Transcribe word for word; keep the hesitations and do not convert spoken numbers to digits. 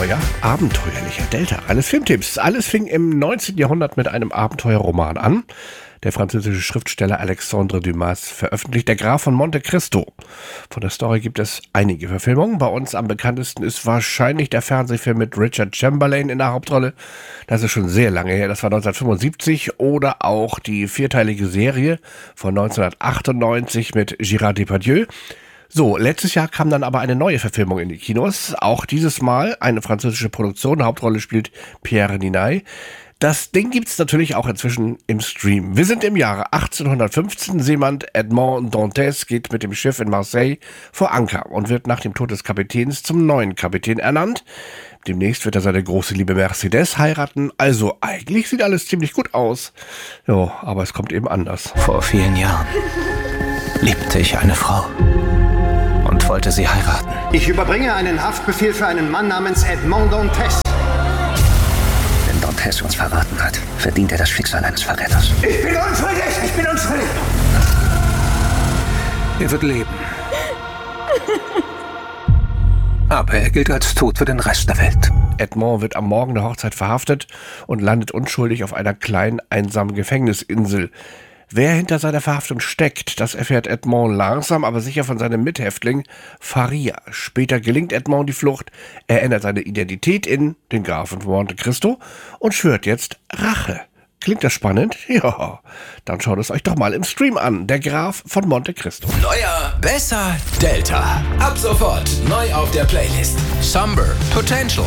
neuer, abenteuerlicher Delta. Alles Filmtipps. Alles fing im neunzehnten Jahrhundert mit einem Abenteuerroman an. Der französische Schriftsteller Alexandre Dumas veröffentlicht Der Graf von Monte Cristo. Von der Story gibt es einige Verfilmungen. Bei uns am bekanntesten ist wahrscheinlich der Fernsehfilm mit Richard Chamberlain in der Hauptrolle. Das ist schon sehr lange her, das war neunzehnhundertfünfundsiebzig. Oder auch die vierteilige Serie von neunzehnhundertachtundneunzig mit Gérard Depardieu. So, letztes Jahr kam dann aber eine neue Verfilmung in die Kinos. Auch dieses Mal eine französische Produktion. Hauptrolle spielt Pierre Niney. Das Ding gibt's natürlich auch inzwischen im Stream. Wir sind im Jahre achtzehnhundertfünfzehn. Seemann Edmond Dantes geht mit dem Schiff in Marseille vor Anker und wird nach dem Tod des Kapitäns zum neuen Kapitän ernannt. Demnächst wird er seine große Liebe Mercedes heiraten. Also eigentlich sieht alles ziemlich gut aus. Jo, aber es kommt eben anders. Vor vielen Jahren liebte ich eine Frau und wollte sie heiraten. Ich überbringe einen Haftbefehl für einen Mann namens Edmond Dantes. Wenn Dantes uns verraten hat, verdient er das Schicksal eines Verräters. Ich bin unschuldig! Ich bin unschuldig! Er wird leben. Aber er gilt als tot für den Rest der Welt. Edmond wird am Morgen der Hochzeit verhaftet und landet unschuldig auf einer kleinen, einsamen Gefängnisinsel. Wer hinter seiner Verhaftung steckt, das erfährt Edmond langsam, aber sicher von seinem Mithäftling Faria. Später gelingt Edmond die Flucht. Er ändert seine Identität in den Grafen von Monte Cristo und schwört jetzt Rache. Klingt das spannend? Ja, dann schaut es euch doch mal im Stream an. Der Graf von Monte Cristo. Neuer, besser, Delta. Ab sofort neu auf der Playlist. Somber, Potential.